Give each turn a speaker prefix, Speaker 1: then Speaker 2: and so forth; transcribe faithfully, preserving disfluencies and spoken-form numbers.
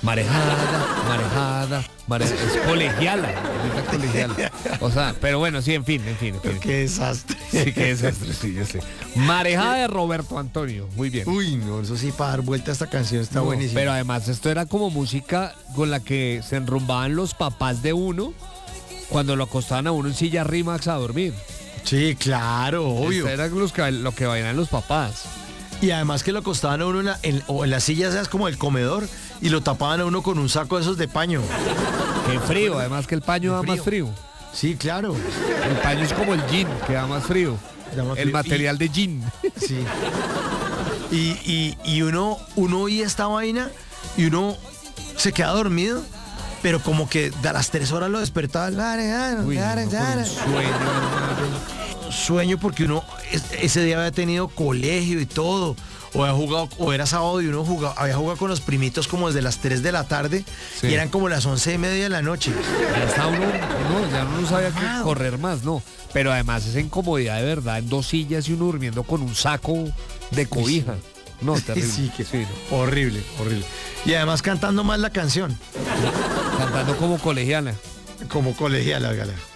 Speaker 1: Marejada, marejada, marejada. Es colegiala, es colegiala. O sea, pero bueno, sí, en fin, en fin. En fin.
Speaker 2: Qué desastre.
Speaker 1: Sí, qué desastre, sí, yo sé. Marejada de Roberto Antonio, muy bien.
Speaker 2: Uy, no, eso sí, para dar vuelta a esta canción está
Speaker 1: No,
Speaker 2: buenísimo.
Speaker 1: pero además esto era como música con la que se enrumbaban los papás de uno cuando lo acostaban a uno en silla Rimax a dormir.
Speaker 2: Sí, claro, obvio.
Speaker 1: Esto era los que, lo que bailan los papás.
Speaker 2: Y además que lo acostaban a uno en la, en, o en las sillas esas como el comedor y lo tapaban a uno con un saco de esos de paño.
Speaker 1: Qué frío, además que el paño da más frío.
Speaker 2: Sí, claro.
Speaker 1: El paño es como el jean, que da más frío.
Speaker 2: Da más
Speaker 1: El
Speaker 2: frío.
Speaker 1: material
Speaker 2: Y-
Speaker 1: de jean.
Speaker 2: Sí. Y, y, y uno, uno oía esta vaina y uno se queda dormido, pero como que a las tres horas lo despertaba.
Speaker 1: Uy, no, con un sueño, hermano.
Speaker 2: Sueño porque uno es- ese día había tenido colegio y todo, o había jugado, o era sábado y uno jugaba, había jugado con los primitos como desde las tres de la tarde
Speaker 1: Sí.
Speaker 2: y eran como las once y media de la noche.
Speaker 1: Ya está uno, no, ya uno no sabía que
Speaker 2: Wow.
Speaker 1: correr más, no. Pero además esa incomodidad de verdad en dos sillas y uno durmiendo con un saco de cobija. No, terrible.
Speaker 2: Sí, que
Speaker 1: Sí, no.
Speaker 2: horrible, horrible. Y además cantando más la canción,
Speaker 1: Cantando como colegiala.
Speaker 2: como colegiala, gala.